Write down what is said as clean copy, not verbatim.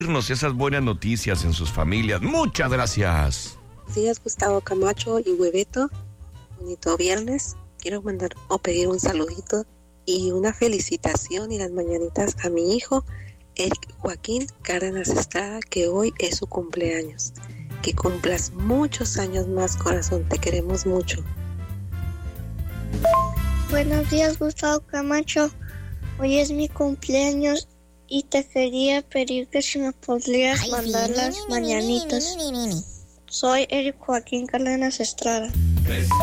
esas buenas noticias en sus familias. Muchas gracias. Buenos días, Gustavo Camacho y Hueveto. Bonito viernes. Quiero mandar o pedir un saludito y una felicitación y las mañanitas a mi hijo, Eric Joaquín Cárdenas Estrada, que hoy es su cumpleaños. Que cumplas muchos años más, corazón. Te queremos mucho. Buenos días, Gustavo Camacho. Hoy es mi cumpleaños y te quería pedir que si me podrías mandar las mañanitas. Soy Eric Joaquín Cárdenas Estrada.